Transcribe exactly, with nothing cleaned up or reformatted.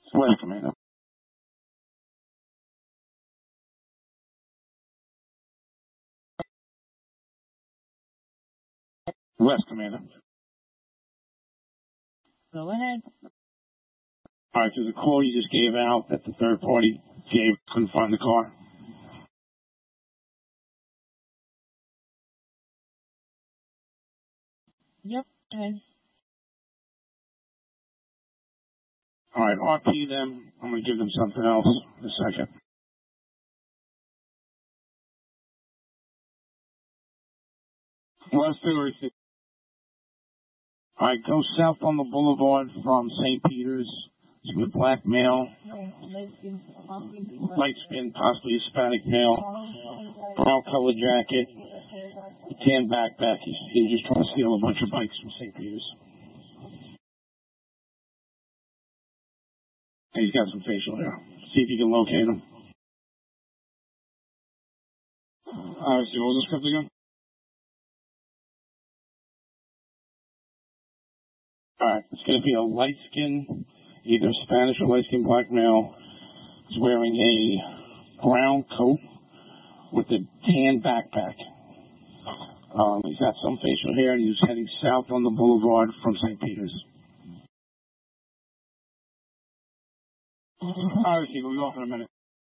West Commander. West Commander. Go ahead. All right, so the call you just gave out that the third party gave couldn't find the car. Yep. And All right, R P them. I'm going to give them something else in a second. West February. All right, go south on the boulevard from Saint Peter's. It's with black male, light skin, possibly Hispanic male, brown colored jacket, tan backpack. He's, he's just trying to steal a bunch of bikes from Saint Peter's. And he's got some facial hair. See if you can locate him. All right, so what was the script again? All right, it's going to be a light skin, either Spanish or light skin black male. He's wearing a brown coat with a tan backpack. Um, he's got some facial hair, and he's heading south on the boulevard from Saint Peter's. All right, Steve, we'll be off in a minute.